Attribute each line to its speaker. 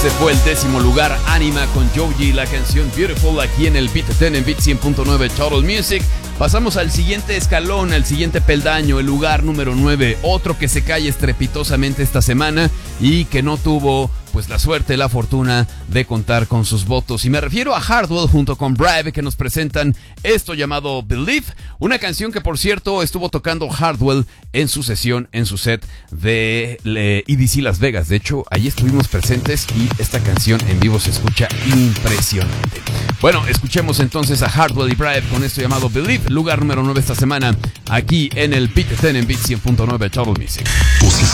Speaker 1: Ese fue el 10º lugar, Anima con Joji, la canción Beautiful, aquí en el Beat 10 en Beat 100.9 Total Music. Pasamos al siguiente escalón, al siguiente peldaño, el lugar número 9, otro que se cae estrepitosamente esta semana y que no tuvo pues la suerte, la fortuna de contar con sus votos. Y me refiero a Hardwell junto con Bribe, que nos presentan esto llamado Believe, una canción que por cierto estuvo tocando Hardwell en su sesión, en su set de EDC Las Vegas. De hecho, allí estuvimos presentes y esta canción en vivo se escucha impresionante. Bueno, escuchemos entonces a Hardwell y Bribe con esto llamado Believe, lugar número 9 esta semana, aquí en el Beat 10 en Beat 100.9 Total Music.